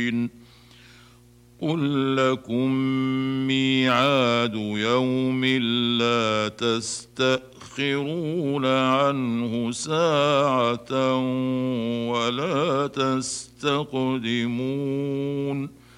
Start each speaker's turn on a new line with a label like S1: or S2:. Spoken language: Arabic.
S1: قل لكم ميعاد يوم لا تستأخرون عنه ساعة ولا تستقدمون